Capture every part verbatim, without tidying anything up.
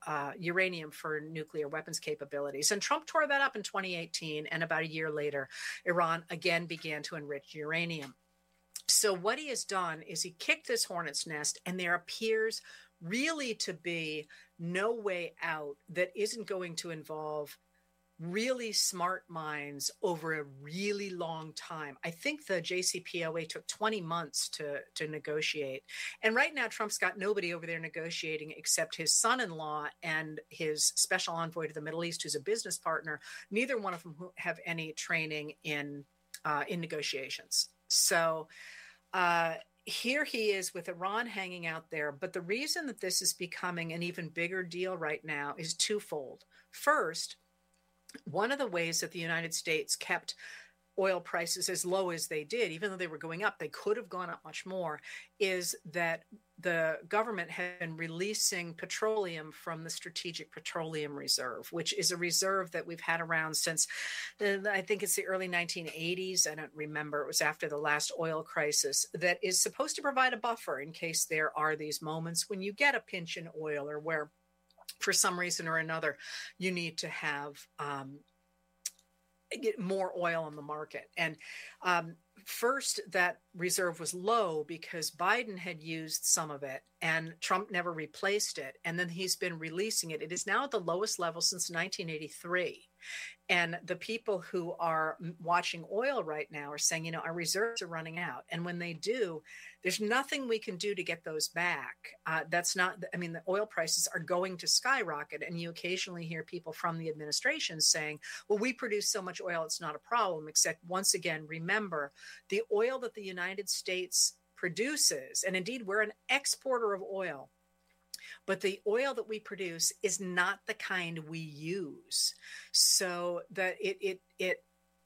uh, uranium for nuclear weapons capabilities. And Trump tore that up in twenty eighteen. And about a year later, Iran again began to enrich uranium. So what he has done is he kicked this hornet's nest, and there appears really to be no way out that isn't going to involve really smart minds over a really long time. I think the J C P O A took twenty months to, to negotiate. And right now, Trump's got nobody over there negotiating except his son-in-law and his special envoy to the Middle East, who's a business partner. Neither one of them have any training in, uh, in negotiations. So uh, here he is with Iran hanging out there. But the reason that this is becoming an even bigger deal right now is twofold. First, one of the ways that the United States kept oil prices as low as they did, even though they were going up, they could have gone up much more, is that the government had been releasing petroleum from the Strategic Petroleum Reserve, which is a reserve that we've had around since, the, I think it's the early nineteen eighties. I don't remember. It was after the last oil crisis, that is supposed to provide a buffer in case there are these moments when you get a pinch in oil, or where for some reason or another, you need to have um, get more oil on the market. And um, first, that reserve was low because Biden had used some of it and Trump never replaced it. And then he's been releasing it. It is now at the lowest level since nineteen eighty-three. And the people who are watching oil right now are saying, you know, our reserves are running out. And when they do, there's nothing we can do to get those back. Uh, that's not, I mean, the oil prices are going to skyrocket. And you occasionally hear people from the administration saying, well, we produce so much oil, it's not a problem. Except once again, remember, the oil that the United States produces, and indeed we're an exporter of oil, but the oil that we produce is not the kind we use. So that it it it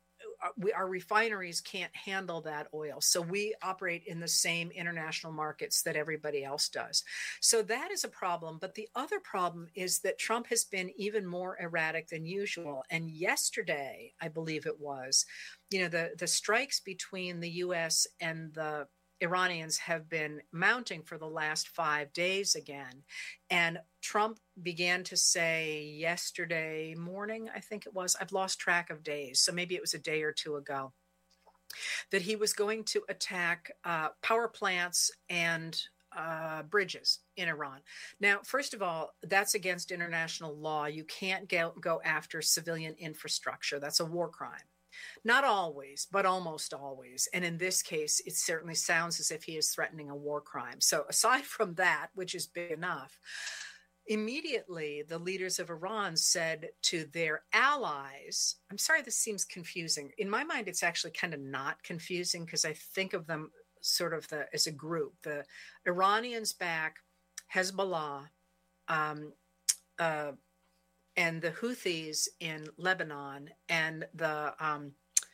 we, our refineries can't handle that oil. So we operate in the same international markets that everybody else does. So that is a problem. But the other problem is that Trump has been even more erratic than usual. And yesterday, I believe it was, you know, the the strikes between the U S and the Iranians have been mounting for the last five days again. And Trump began to say yesterday morning, I think it was, I've lost track of days, so maybe it was a day or two ago, that he was going to attack uh, power plants and uh, bridges in Iran. Now, first of all, that's against international law. You can't go, go after civilian infrastructure. That's a war crime. Not always, but almost always. And in this case, it certainly sounds as if he is threatening a war crime. So aside from that, which is big enough, immediately the leaders of Iran said to their allies, I'm sorry, this seems confusing. In my mind, it's actually kind of not confusing because I think of them sort of the, as a group. The Iranians back Hezbollah, um, uh, and the Houthis in Lebanon, and the um,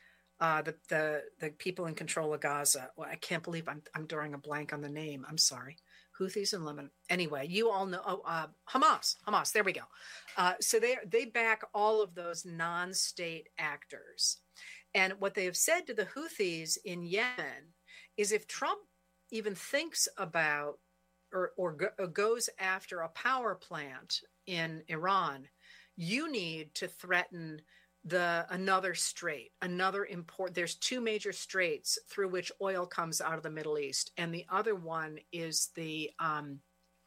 uh, the, the the people in control of Gaza. Well, I can't believe I'm I'm drawing a blank on the name. I'm sorry. Houthis in Lebanon. Anyway, you all know oh, uh, Hamas. Hamas. There we go. Uh, so they they back all of those non-state actors, and what they have said to the Houthis in Yemen is, if Trump even thinks about or or, go, or goes after a power plant in Iran, you need to threaten the another strait, another import. There's two major straits through which oil comes out of the Middle East, and the other one is the um,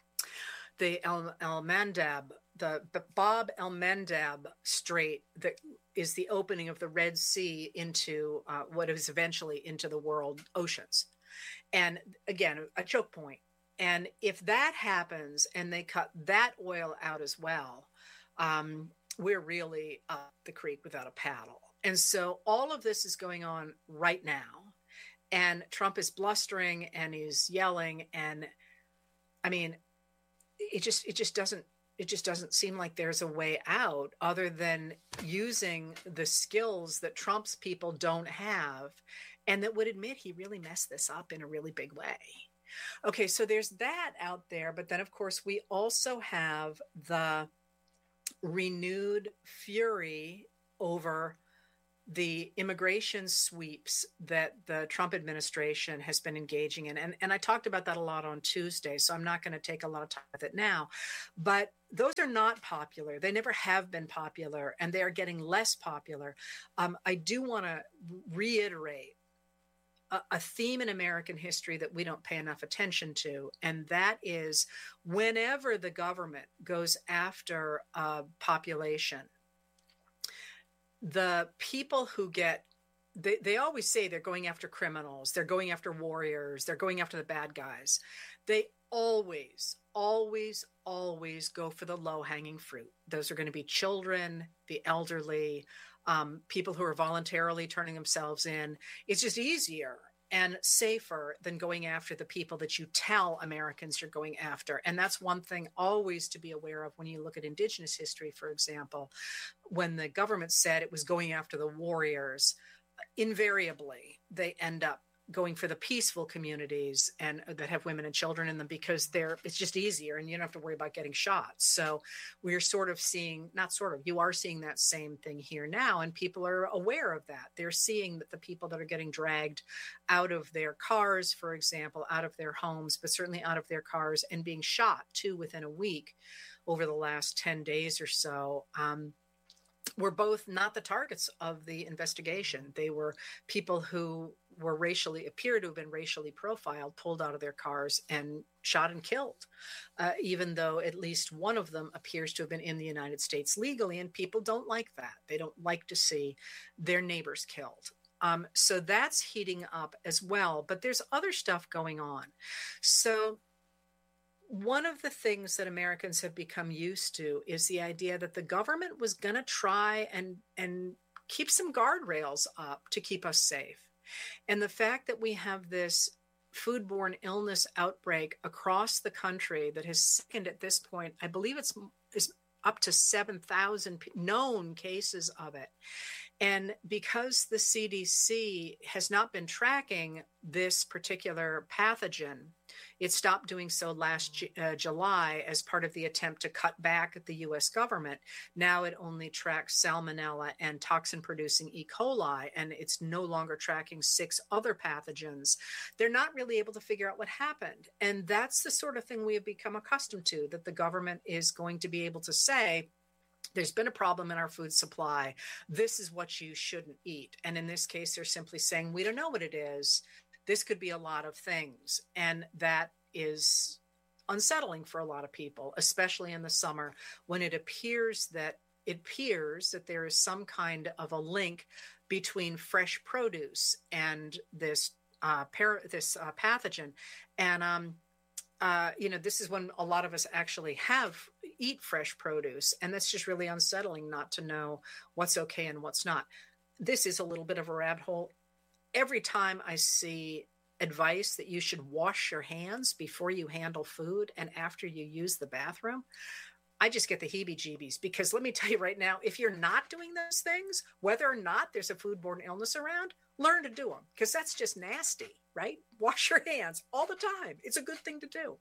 the El, El Mandab, the, the Bab El Mandab Strait, that is the opening of the Red Sea into uh, what is eventually into the world oceans. And again, a choke point. And if that happens and they cut that oil out as well, um, we're really up the creek without a paddle. And so all of this is going on right now. And Trump is blustering and he's yelling. And I mean, it just it just doesn't it just doesn't seem like there's a way out other than using the skills that Trump's people don't have and that would admit he really messed this up in a really big way. Okay, so there's that out there. But then, of course, we also have the renewed fury over the immigration sweeps that the Trump administration has been engaging in. And, and I talked about that a lot on Tuesday, so I'm not going to take a lot of time with it now. But those are not popular. They never have been popular, and they are getting less popular. Um, I do want to reiterate a, a theme in American history that we don't pay enough attention to, and that is whenever the government goes after a population, the people who get, they, they always say they're going after criminals, they're going after warriors, they're going after the bad guys. They always, always, always go for the low-hanging fruit. Those are going to be children, the elderly, um, people who are voluntarily turning themselves in. It's just easier and safer than going after the people that you tell Americans you're going after. And that's one thing always to be aware of when you look at Indigenous history, for example. When the government said it was going after the warriors, invariably they end up going for the peaceful communities and that have women and children in them, because they're, it's just easier and you don't have to worry about getting shot. So we're sort of seeing, not sort of, you are seeing that same thing here now, and people are aware of that. They're seeing that the people that are getting dragged out of their cars, for example, out of their homes, but certainly out of their cars, and being shot too within a week over the last ten days or so, um, were both not the targets of the investigation. They were people who were racially, appear to have been racially profiled, pulled out of their cars and shot and killed, uh, even though at least one of them appears to have been in the United States legally. And people don't like that. They don't like to see their neighbors killed. Um, so that's heating up as well. But there's other stuff going on. So one of the things that Americans have become used to is the idea that the government was going to try and, and keep some guardrails up to keep us safe. And the fact that we have this foodborne illness outbreak across the country that has sickened at this point, I believe it's, it's up to seven thousand known cases of it. And because the C D C has not been tracking this particular pathogen, it stopped doing so last uh, July as part of the attempt to cut back at the U S government. Now it only tracks salmonella and toxin-producing E. coli, and it's no longer tracking six other pathogens. They're not really able to figure out what happened. And that's the sort of thing we have become accustomed to, that the government is going to be able to say, there's been a problem in our food supply. This is what you shouldn't eat. And in this case, they're simply saying, we don't know what it is. This could be a lot of things. And that is unsettling for a lot of people, especially in the summer, when it appears that it appears that there is some kind of a link between fresh produce and this uh, par- this uh, pathogen. And um, Uh, you know, this is when a lot of us actually have eat fresh produce, and that's just really unsettling not to know what's okay and what's not. This is a little bit of a rabbit hole. Every time I see advice that you should wash your hands before you handle food and after you use the bathroom, I just get the heebie-jeebies, because let me tell you right now, if you're not doing those things, whether or not there's a foodborne illness around, learn to do them, because that's just nasty, right? Wash your hands all the time. It's a good thing to do.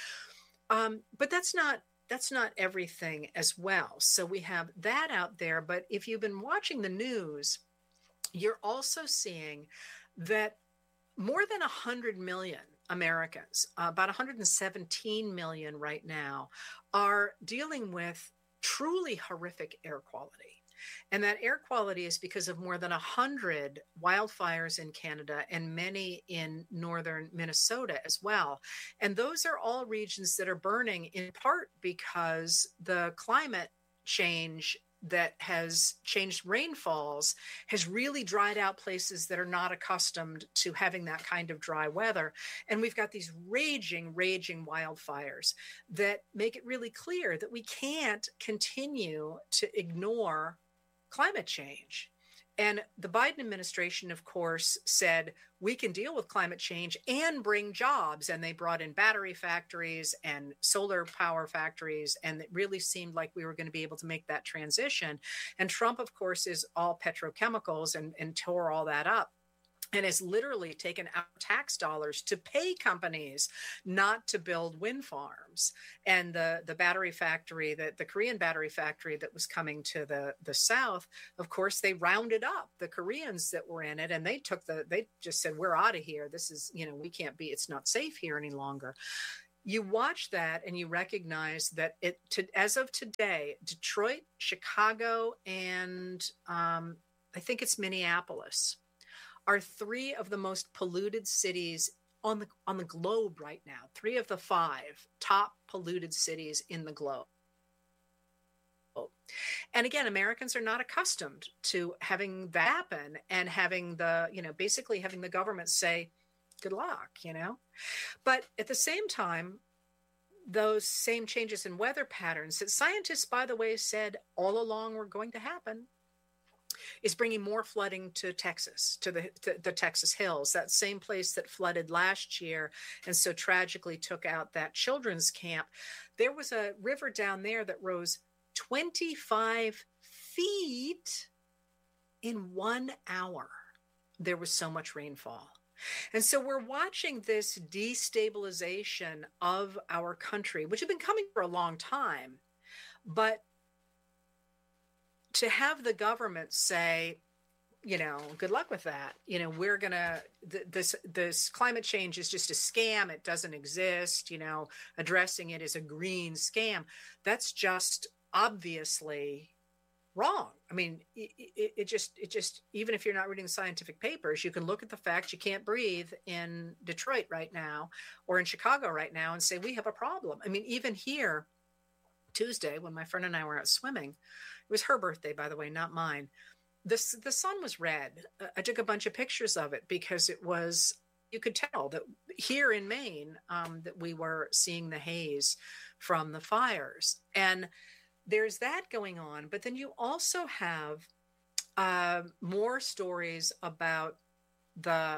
Um, but that's not that's not everything as well. So we have that out there. But if you've been watching the news, you're also seeing that more than one hundred million Americans, uh, about one hundred seventeen million right now, are dealing with truly horrific air quality. And that air quality is because of more than one hundred wildfires in Canada and many in northern Minnesota as well. And those are all regions that are burning, in part because the climate change that has changed rainfalls has really dried out places that are not accustomed to having that kind of dry weather. And we've got these raging, raging wildfires that make it really clear that we can't continue to ignore climate change. And the Biden administration, of course, said we can deal with climate change and bring jobs. And they brought in battery factories and solar power factories. And it really seemed like we were going to be able to make that transition. And Trump, of course, is all petrochemicals and, and tore all that up. and has literally taken out tax dollars to pay companies not to build wind farms. And the, the battery factory, that the Korean battery factory that was coming to the, the South, of course, they rounded up the Koreans that were in it, and they took the, they just said, we're out of here. This is, you know, we can't be, it's not safe here any longer. You watch that and you recognize that it, to, as of today, Detroit, Chicago, and um, I think it's Minneapolis, are three of the most polluted cities on the on the globe right now. Three of the five top polluted cities in the globe. And again, Americans are not accustomed to having that happen and having the, you know, basically having the government say, good luck, you know. But at the same time, those same changes in weather patterns that scientists, by the way, said all along were going to happen, is bringing more flooding to Texas, to the, to the Texas hills, that same place that flooded last year and so tragically took out that children's camp. There was a river down there that rose twenty-five feet in one hour. There was so much rainfall. And so we're watching this destabilization of our country, which had been coming for a long time, but to have the government say, you know, good luck with that. You know, we're going to, th- this, this climate change is just a scam. It doesn't exist. You know, addressing it is a green scam. That's just obviously wrong. I mean, it, it, it just, it just, even if you're not reading scientific papers, you can look at the fact you can't breathe in Detroit right now or in Chicago right now and say, we have a problem. I mean, even here, Tuesday, when my friend and I were out swimming, it was her birthday, by the way, not mine. This, the sun was red. I took a bunch of pictures of it because it was, you could tell that here in Maine, um, that we were seeing the haze from the fires. And there's that going on. But then you also have uh, more stories about the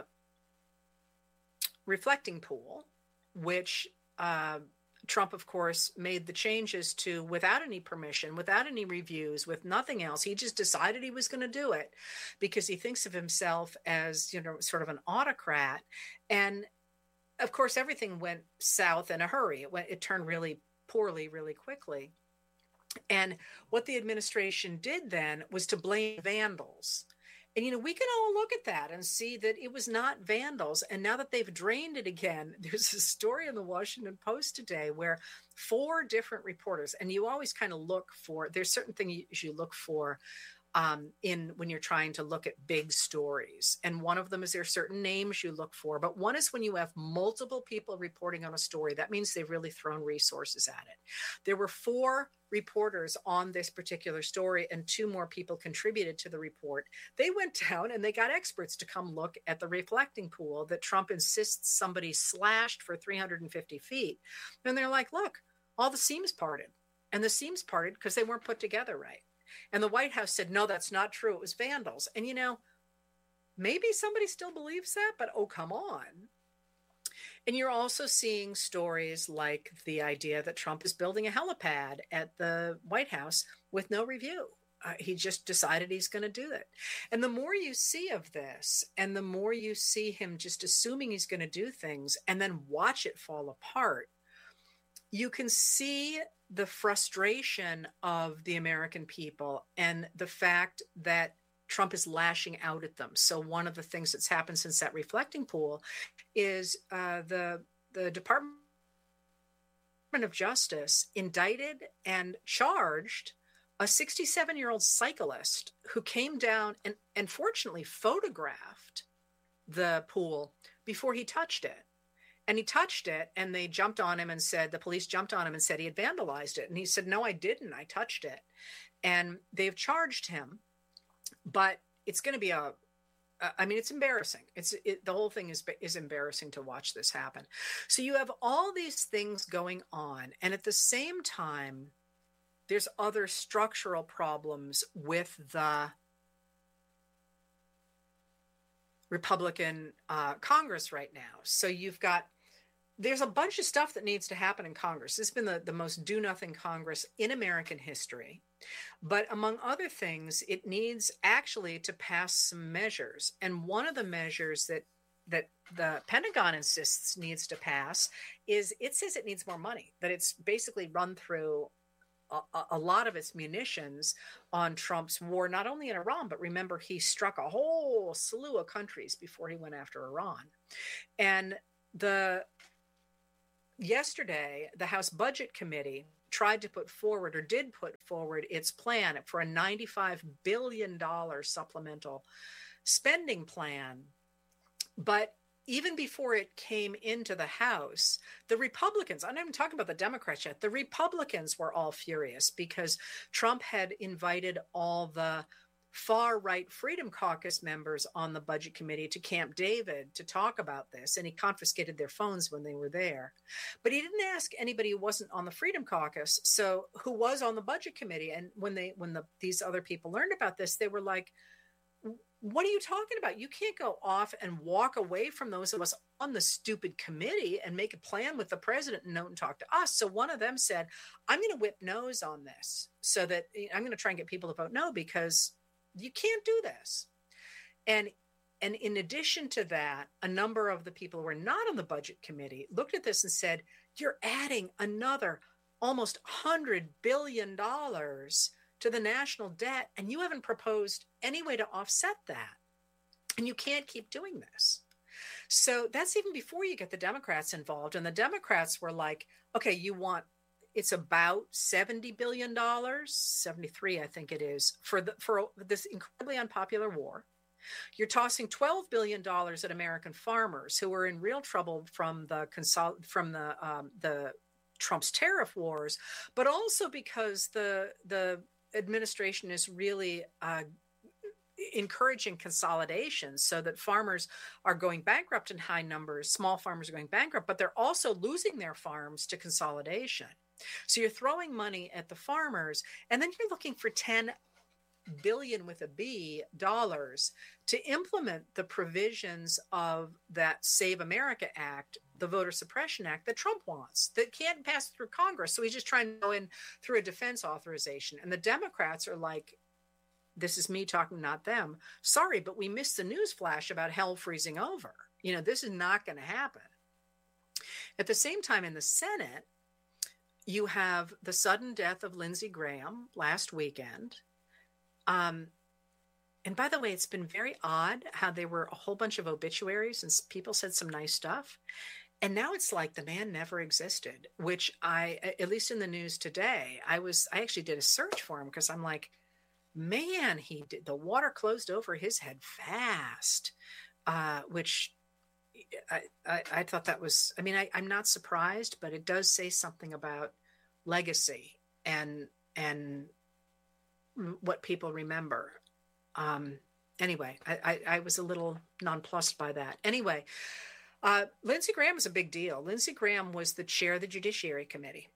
reflecting pool, which uh, Trump, of course, made the changes to without any permission, without any reviews, with nothing else. He just decided he was going to do it because he thinks of himself as, you know, sort of an autocrat. And of course, everything went south in a hurry. It went, it turned really poorly, really quickly. And what the administration did then was to blame vandals. And, you know, we can all look at that and see that it was not vandals. And now that they've drained it again, there's a story in the Washington Post today where four different reporters, and you always kind of look for, there's certain things you look for um, in when you're trying to look at big stories. And one of them is there are certain names you look for. But one is when you have multiple people reporting on a story, that means they've really thrown resources at it. There were four reporters on this particular story, and two more people contributed to the report. They went down and they got experts to come look at the reflecting pool that Trump insists somebody slashed for three hundred fifty feet. And they're like, look, all the seams parted. And the seams parted because they weren't put together right. And the White House said, no, that's not true. It was vandals. And, you know, maybe somebody still believes that, but oh, come on. And you're also seeing stories like the idea that Trump is building a helipad at the White House with no review. Uh, he just decided he's going to do it. And the more you see of this, and the more you see him just assuming he's going to do things and then watch it fall apart, you can see the frustration of the American people and the fact that Trump is lashing out at them. So one of the things that's happened since that reflecting pool is uh, the the Department of Justice indicted and charged a sixty-seven-year-old cyclist who came down and, and fortunately photographed the pool before he touched it. And he touched it, and they jumped on him and said, the police jumped on him and said he had vandalized it. And he said, no, I didn't. I touched it. And they've charged him. But it's going to be a, I mean, it's embarrassing. It's it, the whole thing is is embarrassing to watch this happen. So you have all these things going on, and at the same time, there's other structural problems with the Republican uh, Congress right now. So you've got there's a bunch of stuff that needs to happen in Congress. This has been the, the most do-nothing Congress in American history. But among other things, it needs actually to pass some measures. And one of the measures that that the Pentagon insists needs to pass is it says it needs more money, that it's basically run through a, a lot of its munitions on Trump's war, not only in Iran, but remember, he struck a whole slew of countries before he went after Iran. And the yesterday, the House Budget Committee tried to put forward or did put forward its plan for a ninety-five billion dollars supplemental spending plan. But even before it came into the House, the Republicans, I'm not even talking about the Democrats yet, the Republicans were all furious because Trump had invited all the far-right Freedom Caucus members on the Budget Committee to Camp David to talk about this, and he confiscated their phones when they were there. But he didn't ask anybody who wasn't on the Freedom Caucus, so who was on the Budget Committee. And when they when the these other people learned about this, they were like, what are you talking about? You can't go off and walk away from those of us on the stupid committee and make a plan with the president and don't talk to us. So one of them said, I'm going to whip no's on this so that I'm going to try and get people to vote no, because you can't do this. And and in addition to that, a number of the people who were not on the budget committee looked at this and said, you're adding another almost one hundred billion dollars to the national debt, and you haven't proposed any way to offset that. And you can't keep doing this. So that's even before you get the Democrats involved. And the Democrats were like, okay, you want, it's about seventy billion dollars, seventy-three, I think it is, for the for this incredibly unpopular war. You're tossing twelve billion dollars at American farmers who are in real trouble from the consol- from the um, the Trump's tariff wars, but also because the the administration is really uh, encouraging consolidation so that farmers are going bankrupt in high numbers. Small farmers are going bankrupt, but they're also losing their farms to consolidation. So you're throwing money at the farmers, and then you're looking for ten billion with a B dollars to implement the provisions of that Save America Act, the Voter Suppression Act that Trump wants, that can't pass through Congress. So he's just trying to go in through a defense authorization. And the Democrats are like, this is me talking, not them. Sorry, but we missed the news flash about hell freezing over. You know, this is not going to happen. At the same time, in the Senate, you have the sudden death of Lindsey Graham last weekend. Um, and by the way, it's been very odd how there were a whole bunch of obituaries and people said some nice stuff. And now it's like the man never existed, which I, at least in the news today, I was, I actually did a search for him because I'm like, man, he did, the water closed over his head fast, uh, which I, I, I thought that was, I mean, I, I'm not surprised, but it does say something about legacy and, and, what people remember. Um, anyway, I, I, I was a little nonplussed by that. Anyway, uh, Lindsey Graham is a big deal. Lindsey Graham was the chair of the Judiciary Committee.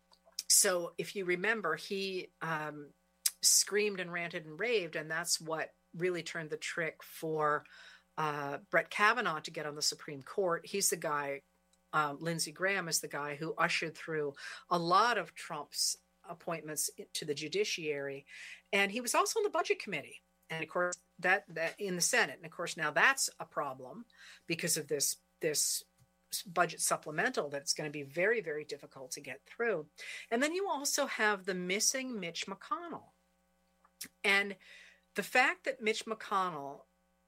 So if you remember, he um, screamed and ranted and raved, and that's what really turned the trick for uh, Brett Kavanaugh to get on the Supreme Court. He's the guy, uh, Lindsey Graham is the guy who ushered through a lot of Trump's appointments to the judiciary, and he was also on the Budget Committee, and of course that that in the Senate, and of course now that's a problem because of this this budget supplemental that's going to be very, very difficult to get through. And then you also have the missing Mitch McConnell, and the fact that Mitch McConnell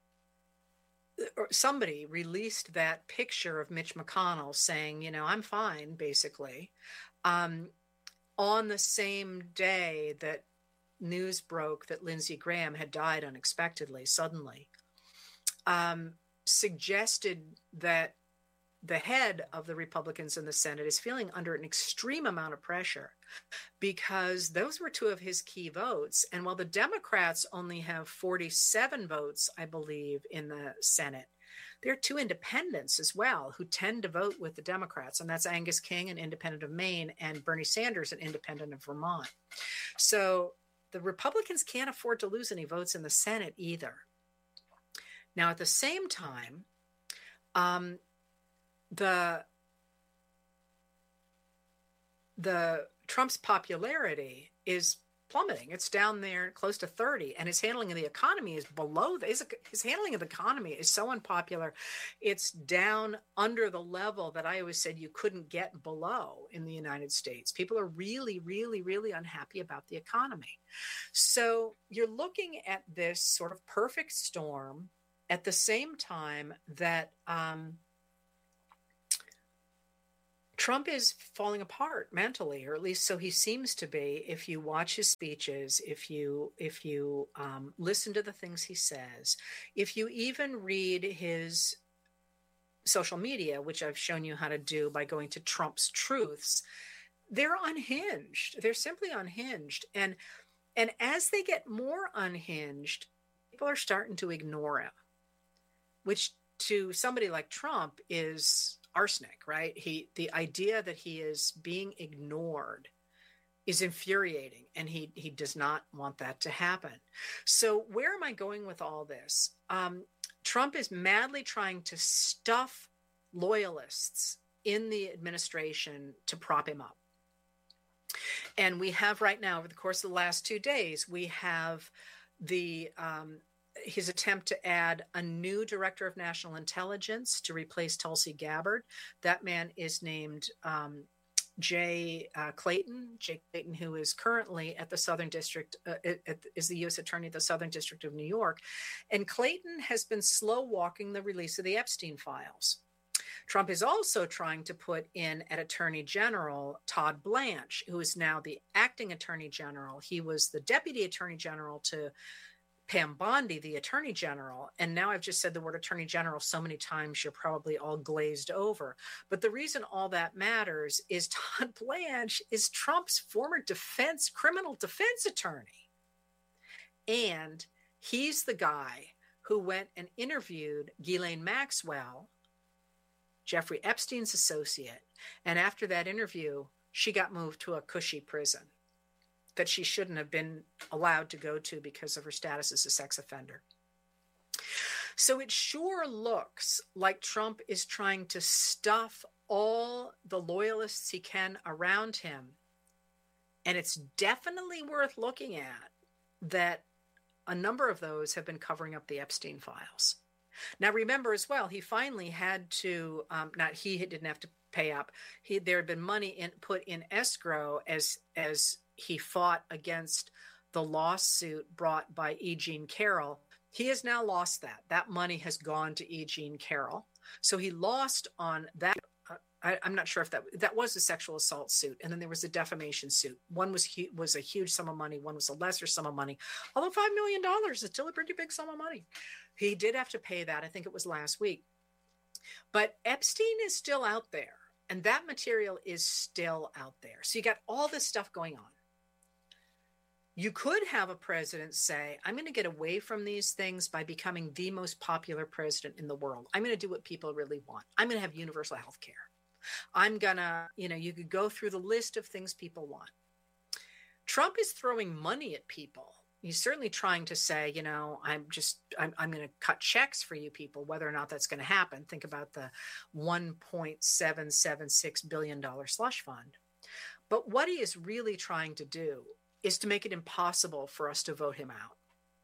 or somebody released that picture of Mitch McConnell saying, you know, I'm fine, basically. Um, on the same day that news broke that Lindsey Graham had died unexpectedly, suddenly, um, suggested that the head of the Republicans in the Senate is feeling under an extreme amount of pressure because those were two of his key votes. And while the Democrats only have forty-seven votes, I believe, in the Senate, there are two independents as well who tend to vote with the Democrats, and that's Angus King, an independent of Maine, and Bernie Sanders, an independent of Vermont. So the Republicans can't afford to lose any votes in the Senate either. Now, at the same time, um, the the Trump's popularity is plummeting. It's down there close to thirty, and his handling of the economy is below. His, his handling of the economy is so unpopular. It's down under the level that I always said you couldn't get below in the United States. People are really, really, really unhappy about the economy. So you're looking at this sort of perfect storm at the same time that um, Trump is falling apart mentally, or at least so he seems to be. If you watch his speeches, if you if you um, listen to the things he says, if you even read his social media, which I've shown you how to do by going to Trump's Truths, they're unhinged. They're simply unhinged. And and as they get more unhinged, people are starting to ignore him, which to somebody like Trump is arsenic, right? He, the idea that he is being ignored is infuriating, and he he does not want that to happen. So where am I going with all this? Um, Trump is madly trying to stuff loyalists in the administration to prop him up. And we have right now, over the course of the last two days, we have the um, his attempt to add a new director of national intelligence to replace Tulsi Gabbard. That man is named um, Jay uh, Clayton, Jay Clayton, who is currently at the Southern District, uh, at, is the U S Attorney at the Southern District of New York. And Clayton has been slow walking the release of the Epstein files. Trump is also trying to put in at Attorney General Todd Blanche, who is now the acting Attorney General. He was the Deputy Attorney General to Pam Bondi, the Attorney General. And now I've just said the word Attorney General so many times, you're probably all glazed over. But the reason all that matters is Todd Blanche is Trump's former defense, criminal defense attorney. And he's the guy who went and interviewed Ghislaine Maxwell, Jeffrey Epstein's associate. And after that interview, she got moved to a cushy prison that she shouldn't have been allowed to go to because of her status as a sex offender. So it sure looks like Trump is trying to stuff all the loyalists he can around him. And it's definitely worth looking at that a number of those have been covering up the Epstein files. Now, remember as well, he finally had to, um, not he didn't have to pay up. He, there had been money in, put in escrow as as he fought against the lawsuit brought by E. Jean Carroll. He has now lost that. That money has gone to E. Jean Carroll. So he lost on that. Uh, I, I'm not sure if that that was a sexual assault suit, and then there was a defamation suit. One was hu- was a huge sum of money. One was a lesser sum of money. Although five million dollars is still a pretty big sum of money. He did have to pay that. I think it was last week. But Epstein is still out there, and that material is still out there. So you got all this stuff going on. You could have a president say, I'm going to get away from these things by becoming the most popular president in the world. I'm going to do what people really want. I'm going to have universal health care. I'm going to, you know, you could go through the list of things people want. Trump is throwing money at people. He's certainly trying to say, you know, I'm just, I'm, I'm going to cut checks for you people, whether or not that's going to happen. Think about the one point seven seven six billion dollars slush fund. But what he is really trying to do is to make it impossible for us to vote him out.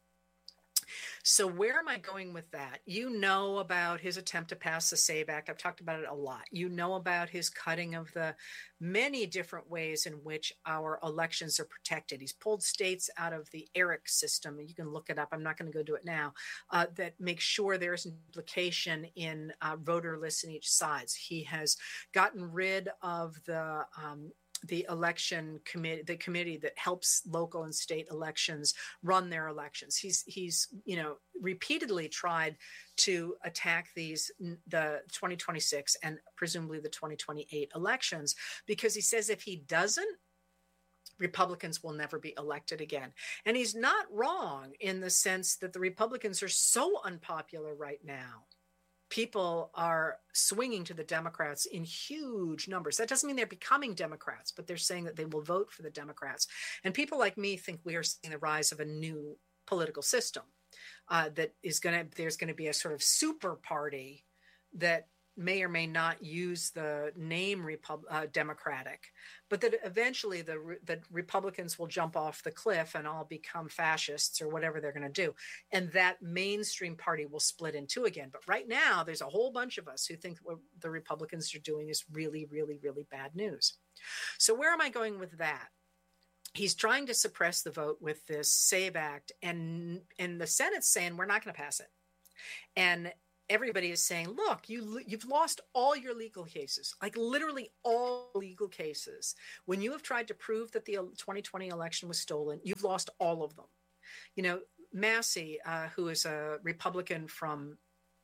So where am I going with that? You know about his attempt to pass the SAVE Act. I've talked about it a lot. You know about his cutting of the many different ways in which our elections are protected. He's pulled states out of the ERIC system. You can look it up. I'm not going to go do it now. Uh, that makes sure there's an implication in uh, voter lists in each side. He has gotten rid of the um, the election committee, the committee that helps local and state elections run their elections. He's, he's, you know, repeatedly tried to attack these, the twenty twenty-six and presumably the twenty twenty-eight elections, because he says if he doesn't, Republicans will never be elected again. And he's not wrong in the sense that the Republicans are so unpopular right now. People are swinging to the Democrats in huge numbers. That doesn't mean they're becoming Democrats, but they're saying that they will vote for the Democrats. And people like me think we are seeing the rise of a new political system uh, that is going to, there's going to be a sort of super party that may or may not use the name Repub- uh, Democratic, but that eventually the, the Republicans will jump off the cliff and all become fascists or whatever they're going to do. And that mainstream party will split in two again. But right now, there's a whole bunch of us who think what the Republicans are doing is really, really, really bad news. So where am I going with that? He's trying to suppress the vote with this SAVE Act, and, and the Senate's saying, we're not going to pass it. And everybody is saying, look, you, you've lost all your legal cases, like literally all legal cases. When you have tried to prove that the twenty twenty election was stolen, you've lost all of them. You know, Massey, uh, who is a Republican from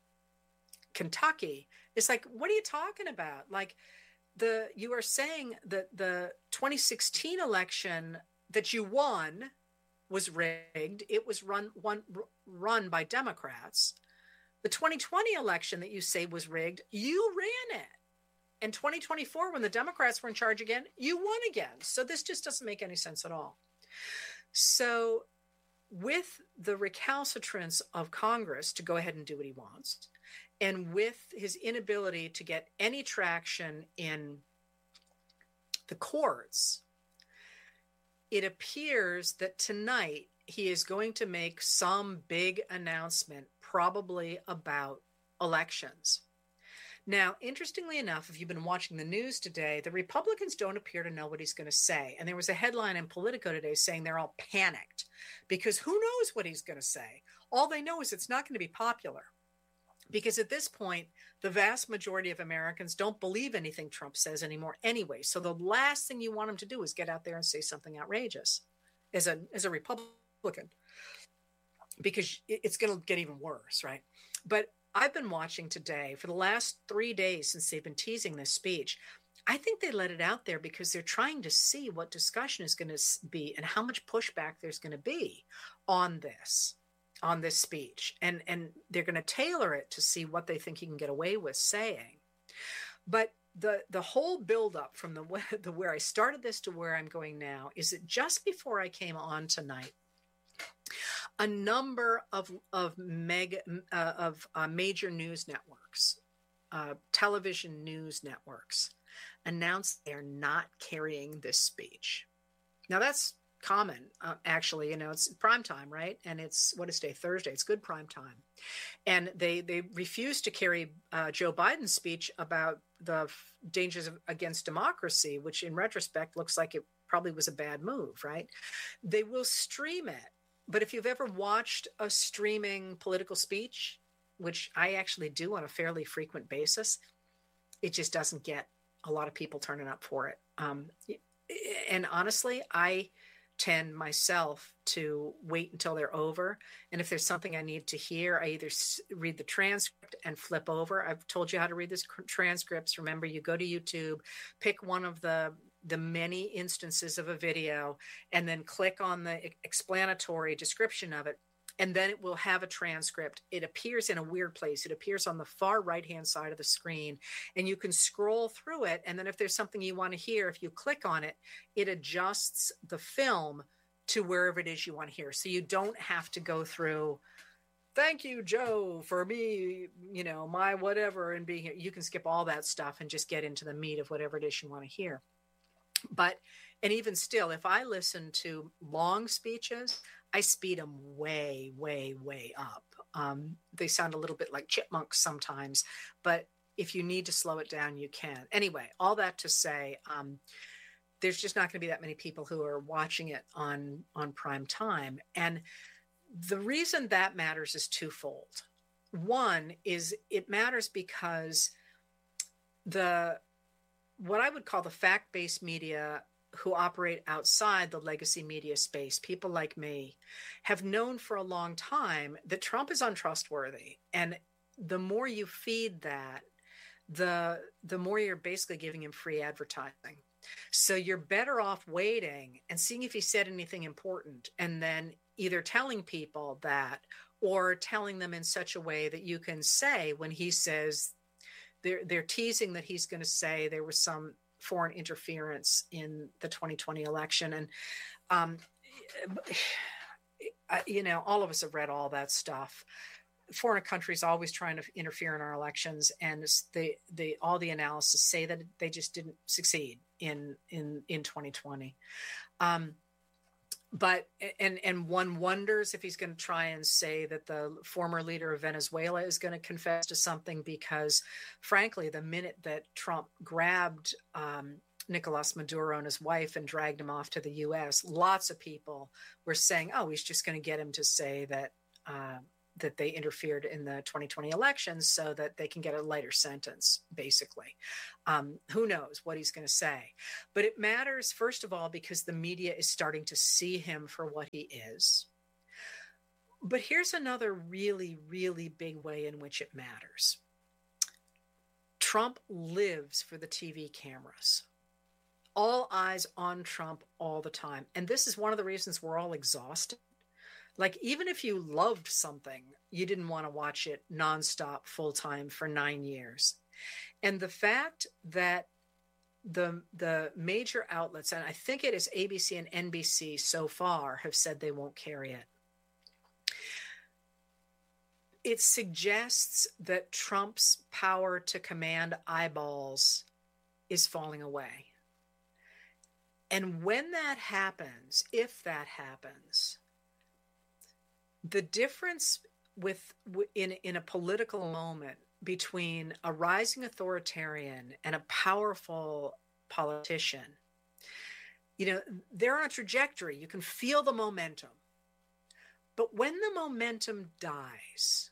Kentucky, is like, what are you talking about? Like, the you are saying that the twenty sixteen election that you won was rigged. It was run, one, run by Democrats. The twenty twenty election that you say was rigged, you ran it. And twenty twenty-four, when the Democrats were in charge again, you won again. So this just doesn't make any sense at all. So with the recalcitrance of Congress to go ahead and do what he wants, and with his inability to get any traction in the courts, it appears that tonight he is going to make some big announcement, probably about elections. Now, interestingly enough, if you've been watching the news today, the Republicans don't appear to know what he's going to say. And there was a headline in Politico today saying they're all panicked because who knows what he's going to say? All they know is it's not going to be popular. Because at this point, the vast majority of Americans don't believe anything Trump says anymore anyway. So the last thing you want him to do is get out there and say something outrageous as a, as a Republican, because it's going to get even worse, right? But I've been watching today for the last three days since they've been teasing this speech. I think they let it out there because they're trying to see what discussion is going to be and how much pushback there's going to be on this. on this speech, and and they're going to tailor it to see what they think he can get away with saying. But the the whole buildup from the, the where I started this to where I'm going now is that just before I came on tonight, a number of of mega uh, of uh, major news networks, uh, television news networks, announced they're not carrying this speech. Now that's common, uh, actually. You know, it's prime time, right? And it's, what is today? Thursday. It's good prime time. And they they refused to carry uh, Joe Biden's speech about the f- dangers of, against democracy, which in retrospect looks like it probably was a bad move, right? They will stream it. But if you've ever watched a streaming political speech, which I actually do on a fairly frequent basis, it just doesn't get a lot of people turning up for it. Um, and honestly, I tend myself to wait until they're over. And if there's something I need to hear, I either read the transcript and flip over. I've told you how to read this transcripts. Remember, you go to YouTube, pick one of the the many instances of a video, and then click on the explanatory description of it. And then it will have a transcript. It appears in a weird place. It appears on the far right-hand side of the screen, and you can scroll through it. And then if there's something you want to hear, if you click on it, it adjusts the film to wherever it is you want to hear. So you don't have to go through, thank you, Joe, for me, you know, my whatever, and being here. You can skip all that stuff and just get into the meat of whatever it is you want to hear. But, and even still, if I listen to long speeches, I speed them way, way, way up. Um, they sound a little bit like chipmunks sometimes, but if you need to slow it down, you can. Anyway, all that to say, um, there's just not going to be that many people who are watching it on, on prime time. And the reason that matters is twofold. One is it matters because the what I would call the fact-based media who operate outside the legacy media space, people like me, have known for a long time that Trump is untrustworthy. And the more you feed that, the the more you're basically giving him free advertising. So you're better off waiting and seeing if he said anything important, and then either telling people that or telling them in such a way that you can say when he says, they're, they're teasing that he's going to say there was some foreign interference in the twenty twenty election. And, um, you know, all of us have read all that stuff. foreign countries always trying to interfere in our elections, and the the all the analysis say that they just didn't succeed in in in twenty twenty. Um, but and and one wonders if he's going to try and say that the former leader of Venezuela is going to confess to something, because frankly, the minute that Trump grabbed um, Nicolas Maduro and his wife and dragged him off to the U S, lots of people were saying, oh, he's just going to get him to say that uh, that they interfered in the twenty twenty elections so that they can get a lighter sentence, basically. Um, who knows what he's going to say? But it matters, first of all, because the media is starting to see him for what he is. But here's another really, really big way in which it matters. Trump lives for the T V cameras. All eyes on Trump all the time. And this is one of the reasons we're all exhausted. Like, even if you loved something, you didn't want to watch it nonstop, full time for nine years. And the fact that the the major outlets, and I think it is A B C and N B C so far, have said they won't carry it, it suggests that Trump's power to command eyeballs is falling away. And when that happens, if that happens, the difference with in in a political moment between a rising authoritarian and a powerful politician, you know, they're on a trajectory. You can feel the momentum. But when the momentum dies,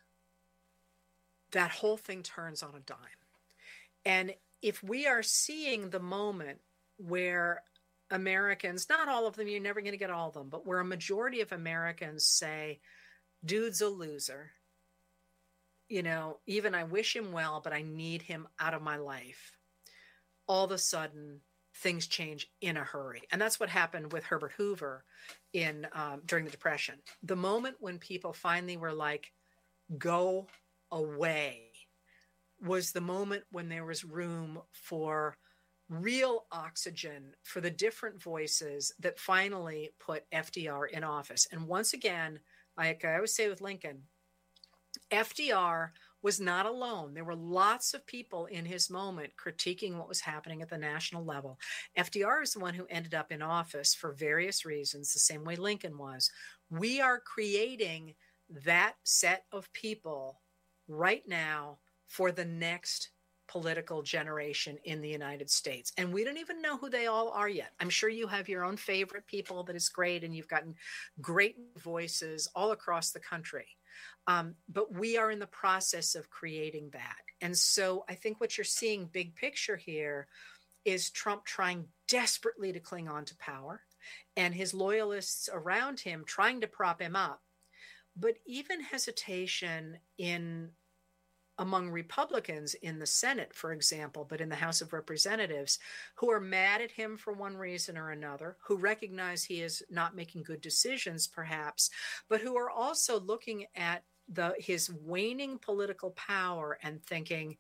that whole thing turns on a dime. And if we are seeing the moment where Americans, not all of them, you're never going to get all of them, but where a majority of Americans say, dude's a loser. You know, even I wish him well, but I need him out of my life. All of a sudden, things change in a hurry. And that's what happened with Herbert Hoover in um, during the Depression. The moment when people finally were like, go away, was the moment when there was room for real oxygen for the different voices that finally put F D R in office. And once again, like I always say with Lincoln, F D R was not alone. There were lots of people in his moment critiquing what was happening at the national level. F D R is the one who ended up in office for various reasons, the same way Lincoln was. We are creating that set of people right now for the next political generation in the United States. And we don't even know who they all are yet. I'm sure you have your own favorite people that is great, and you've gotten great voices all across the country. Um, but we are in the process of creating that. And so I think what you're seeing big picture here is Trump trying desperately to cling on to power, and his loyalists around him trying to prop him up. But even hesitation in among Republicans in the Senate, for example, but in the House of Representatives, who are mad at him for one reason or another, who recognize he is not making good decisions, perhaps, but who are also looking at the his waning political power and thinking,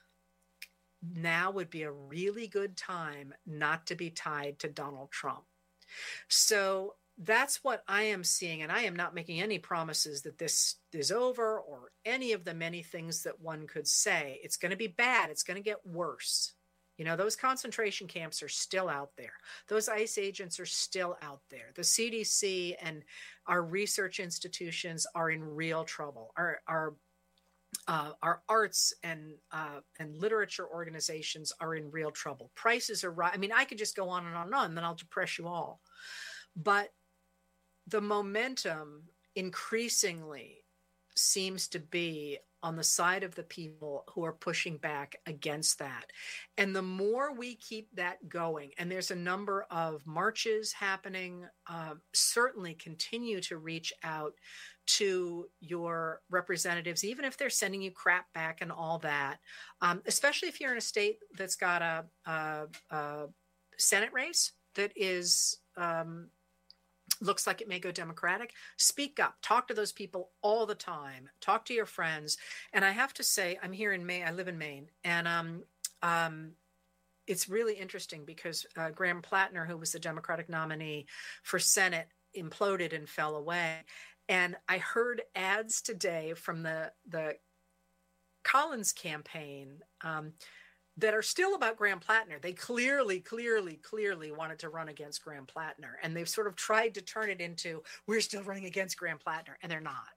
now would be a really good time not to be tied to Donald Trump. So that's what I am seeing, and I am not making any promises that this is over or any of the many things that one could say. It's going to be bad. It's going to get worse. You know, those concentration camps are still out there. Those ICE agents are still out there. The C D C and our research institutions are in real trouble. Our our uh, our arts and uh, and literature organizations are in real trouble. Prices are right. I mean, I could just go on and on and on, then I'll depress you all. But the momentum increasingly seems to be on the side of the people who are pushing back against that. And the more we keep that going, and there's a number of marches happening, uh, certainly continue to reach out to your representatives, even if they're sending you crap back and all that, um, especially if you're in a state that's got a, a, a Senate race that is um, looks like it may go Democratic. Speak up. Talk to those people all the time. Talk to your friends. And I have to say, I'm here in Maine. I live in Maine. And um, um, it's really interesting because uh, Graham Plattner, who was the Democratic nominee for Senate, imploded and fell away. And I heard ads today from the, the Collins campaign um, that are still about Graham Plattner. They clearly, clearly, clearly wanted to run against Graham Plattner. And they've sort of tried to turn it into, we're still running against Graham Plattner, and they're not.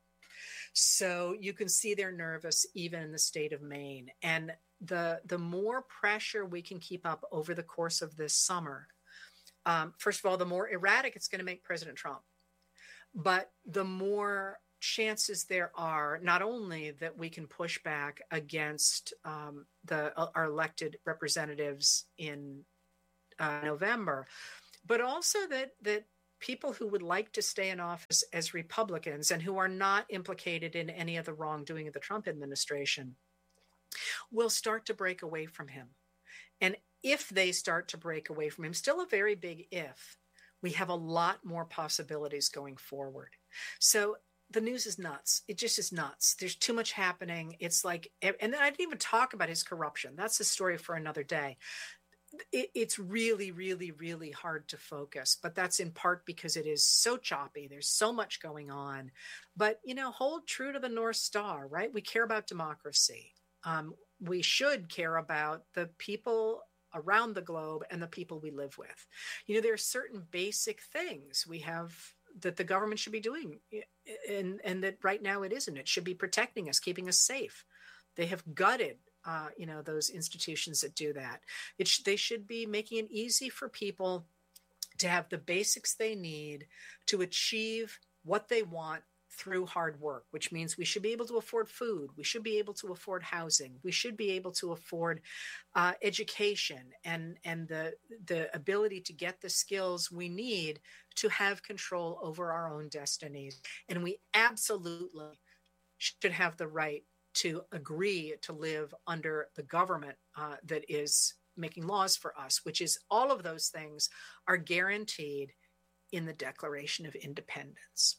So you can see they're nervous even in the state of Maine. And the, the more pressure we can keep up over the course of this summer, um, first of all, the more erratic it's going to make President Trump. But the more chances there are not only that we can push back against um, the uh, our elected representatives in uh, November, but also that that people who would like to stay in office as Republicans and who are not implicated in any of the wrongdoing of the Trump administration will start to break away from him. And if they start to break away from him, still a very big if, we have a lot more possibilities going forward. So the news is nuts. It just is nuts. There's too much happening. It's like, and then I didn't even talk about his corruption. That's a story for another day. It, it's really, really, really hard to focus, but that's in part because it is so choppy. There's so much going on, but, you know, hold true to the North Star, right? We care about democracy. Um, we should care about the people around the globe and the people we live with. You know, there are certain basic things we have that the government should be doing, and, and that right now it isn't. It should be protecting us, keeping us safe. They have gutted, uh, you know, those institutions that do that. It sh- they should be making it easy for people to have the basics they need to achieve what they want through hard work, which means we should be able to afford food. We should be able to afford housing. We should be able to afford uh, education and, and the, the ability to get the skills we need to have control over our own destinies. And we absolutely should have the right to agree to live under the government uh, that is making laws for us, which is all of those things are guaranteed in the Declaration of Independence.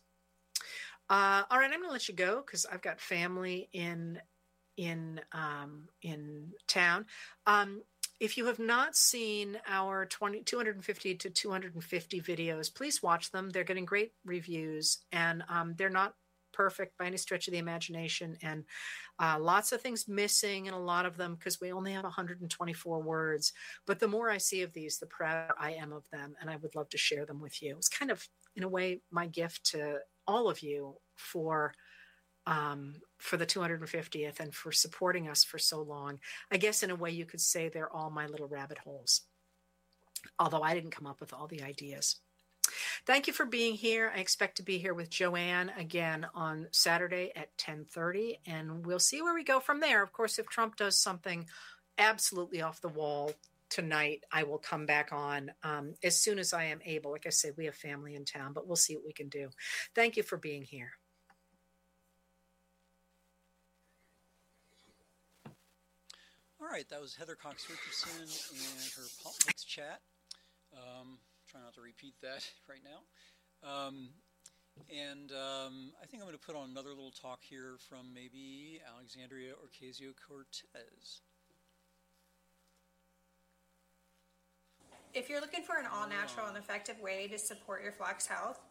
Uh, all right, I'm going to let you go because I've got family in in um, in town. Um, if you have not seen our twenty, two hundred fifty to two hundred fifty videos, please watch them. They're getting great reviews, and um, they're not perfect by any stretch of the imagination, and uh, lots of things missing in a lot of them because we only have one hundred twenty-four words. But the more I see of these, the prouder I am of them, and I would love to share them with you. It's kind of, in a way, my gift to all of you for um, for the two hundred fiftieth and for supporting us for so long. I guess in a way you could say they're all my little rabbit holes, although I didn't come up with all the ideas. Thank you for being here. I expect to be here with Joanne again on Saturday at ten thirty, and we'll see where we go from there. Of course, if Trump does something absolutely off the wall tonight, I will come back on um, as soon as I am able. Like I said, we have family in town, but we'll see what we can do. Thank you for being here. All right, that was Heather Cox Richardson and her politics chat. Um, try not to repeat that right now. Um, and um, I think I'm going to put on another little talk here from maybe Alexandria Ocasio-Cortez. If you're looking for an all-natural and effective way to support your flock's health,